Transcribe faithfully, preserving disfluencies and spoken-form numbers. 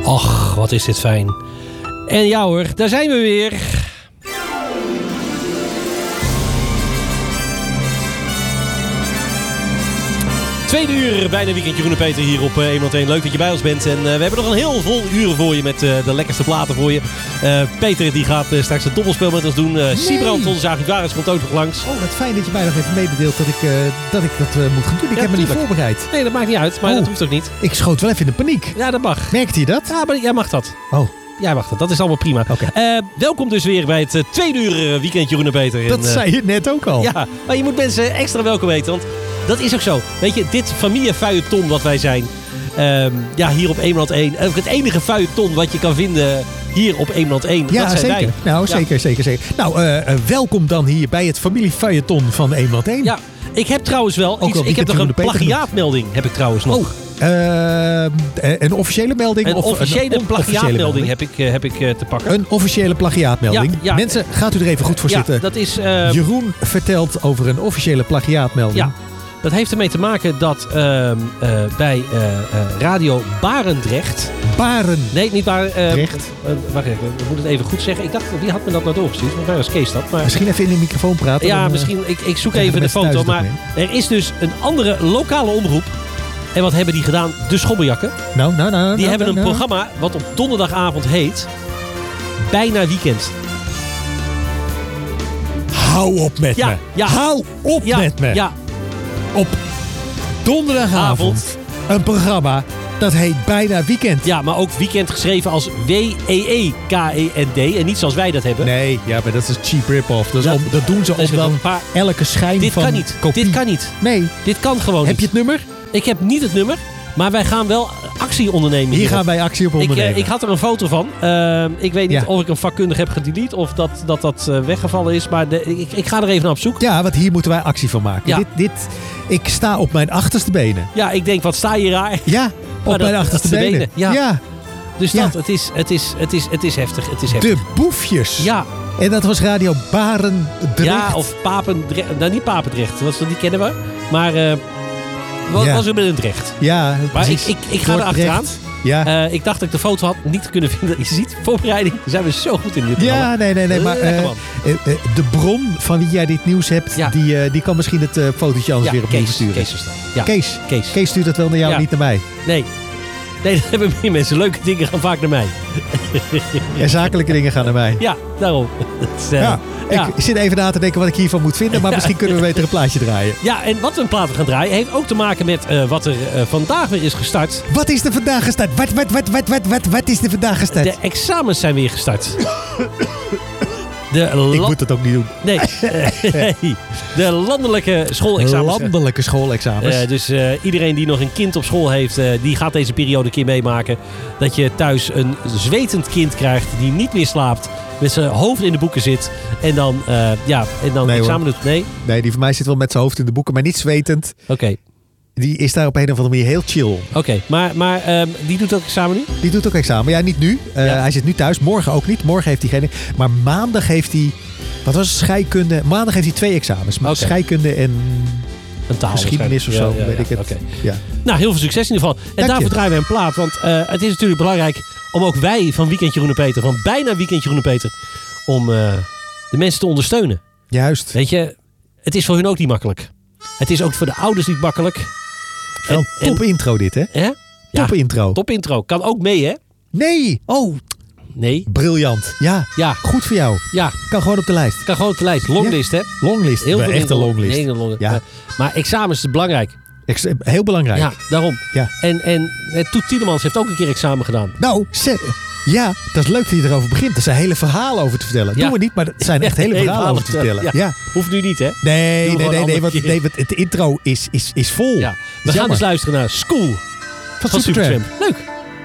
Ach, wat is dit fijn. En ja hoor, daar zijn we weer. Tweede uur, bijna weekend Jeroen en Peter hier op uh, één. Leuk dat je bij ons bent. En uh, we hebben nog een heel vol uren voor je met uh, de lekkerste platen voor je. Uh, Peter die gaat uh, straks een dobbelspel met ons doen. Uh, nee. Siebrand, onze archivaris, komt ook nog langs. Oh, wat fijn dat je mij nog even mededeelt dat ik, uh, dat, ik dat uh, moet gaan doen. Ik ja, heb me niet voorbereid. Nee, dat maakt niet uit, maar oh, dat hoeft ook niet. Ik schoot wel even in de paniek. Ja, dat mag. Merkt hij dat? Ja, maar jij mag dat. Oh. Jij mag dat. Dat is allemaal prima. Okay. Uh, welkom dus weer bij het uh, tweede uur uh, weekend Jeroen en Peter. Dat en, uh, zei je net ook al. Ja, maar je moet mensen extra welkom weten, want dat is ook zo. Weet je, dit familie-feuilleton wat wij zijn. Um, ja, hier op één. Ook het enige feuilleton wat je kan vinden hier op één. Ja, dat zijn zeker. wij. Nou, ja. zeker, zeker, zeker. Nou, uh, uh, welkom dan hier bij het familie-feuilleton van één. Ja, ik heb trouwens wel iets, ik heb nog een plagiaatmelding, heb ik trouwens nog. Oh. Uh, een officiële melding? Een of officiële een plagiaatmelding heb ik, uh, heb ik uh, te pakken. Een officiële plagiaatmelding. Ja, ja. Mensen, gaat u er even goed voor ja, zitten. Dat is, uh, Jeroen vertelt over een officiële plagiaatmelding. Ja, dat heeft ermee te maken dat uh, uh, bij uh, uh, Radio Barendrecht... Baren. Nee, niet Barendrecht. Uh, uh, wacht even, ik moet het even goed zeggen. Ik dacht, wie had me dat nou doorgestuurd? Volgens mij was Kees dat. Maar... Misschien even in de microfoon praten. Ja, dan, misschien. Ik, ik zoek even de foto. Maar er is dus een andere lokale omroep. En wat hebben die gedaan? De Schobberjakken. Nou, nou, nou. Die nou, hebben nou, een nou. programma wat op donderdagavond heet... Bijna Weekend. Hou op met ja, me. Ja. Hou op ja, met me. Ja. Op donderdagavond Avond. Een programma dat heet Bijna Weekend. Ja, maar ook weekend geschreven als W E E K E N D. En niet zoals wij dat hebben. Nee, ja, maar dat is cheap rip-off. Dat, dat, om, dat doen ze om dan paar... elke schijn dit van kan niet. kopie. Dit kan niet. Nee. Dit kan gewoon Heb niet. je het nummer? Ik heb niet het nummer. Maar wij gaan wel actie ondernemen. Hier hierop. gaan wij actie op ondernemen. Ik, uh, ik had er een foto van. Uh, ik weet niet ja. of ik hem vakkundig heb gedelete of dat dat, dat uh, weggevallen is. Maar de, ik, ik ga er even naar op zoek. Ja, want hier moeten wij actie van maken. Ja. Dit, dit, ik sta op mijn achterste benen. Ja, ik denk, wat sta je raar? Ja, op dat, mijn achterste benen. benen. Ja. ja. Dus ja. dat, het is, het, is, het, is, het is heftig. Het is heftig. De Boefjes. Ja. En dat was Radio Barendrecht. Ja, of Papendrecht. Nou, niet Papendrecht. Die kennen we. Maar... Uh, Wat ja. was er met een Drecht? Ja, maar ik, ik, ik ga er achteraan. Ja. Uh, ik dacht dat ik de foto had niet te kunnen vinden. Je ziet, voorbereiding, daar zijn we zo goed in dit programma. Ja, nee, nee, nee. Maar uh, uh, uh, de bron van wie jij dit nieuws hebt, ja. die, uh, die kan misschien het uh, fotootje anders ja, weer opnieuw sturen. Kees, ja. Kees. Kees. Kees stuurt dat wel naar jou, ja. niet naar mij. Nee. Nee, dat hebben meer mensen. Leuke dingen gaan vaak naar mij. En zakelijke dingen gaan naar mij. Ja, daarom. Is, uh, ja, ja. Ik zit even na te denken wat ik hiervan moet vinden. Maar misschien kunnen we beter een plaatje draaien. Ja, en wat we een plaat gaan draaien heeft ook te maken met uh, wat er uh, vandaag weer is gestart. Wat is er vandaag gestart? Wat, wat, wat, wat, wat, wat, wat is er vandaag gestart? De examens zijn weer gestart. De la- ik moet dat ook niet doen. Nee, nee. De landelijke schoolexamens. Landelijke schoolexamens. Uh, dus uh, iedereen die nog een kind op school heeft, uh, die gaat deze periode een keer meemaken. Dat je thuis een zwetend kind krijgt die niet meer slaapt. Met zijn hoofd in de boeken zit. En dan, uh, ja, en dan nee, examen doet. Nee? Nee, die van mij zit wel met zijn hoofd in de boeken, maar niet zwetend. Oké. Okay. Die is daar op een of andere manier heel chill. Oké, okay, maar, maar um, die doet ook examen nu? Die doet ook examen. Ja, niet nu. Uh, ja. Hij zit nu thuis. Morgen ook niet. Morgen heeft hij geen... Maar maandag heeft hij... Wat was het? Scheikunde? Maandag heeft hij twee examens. Okay. Scheikunde en... Een taal. Geschiedenis of ja, zo, ja, weet ja, ik het. Okay. Ja. Nou, heel veel succes in ieder geval. En Dank daarvoor je. draaien we een plaat. Want uh, het is natuurlijk belangrijk om ook wij van Weekend Jeroen en Peter, van bijna Weekend Jeroen en Peter, om uh, de mensen te ondersteunen. Juist. Weet je, het is voor hun ook niet makkelijk. Het is ook voor de ouders niet makkelijk. Wel een top en, intro dit, hè? hè? Top ja, intro. Top intro. Kan ook mee, hè? Nee. Oh. Nee. Briljant. Ja. Ja. Goed voor jou. Ja. Kan gewoon op de lijst. Kan gewoon op de lijst. Longlist, ja. hè? Longlist. Heel veel echt een longlist. Nee, een long... ja. maar, maar examens is belangrijk. Ex- heel belangrijk. Ja, daarom. Ja. En, en Toet Tielemans heeft ook een keer examen gedaan. Nou, ze... Ja, dat is leuk dat je erover begint. Er zijn hele verhalen over te vertellen. Ja. Doen we niet, maar er zijn echt hele verhalen over te vertellen. Ja. Ja. Hoeft nu niet, hè? Nee, nee, nee, nee, want, nee, want het intro is, is, is vol. Ja. We gaan jammer. dus luisteren naar School van, van Supertramp. Supertramp. Leuk.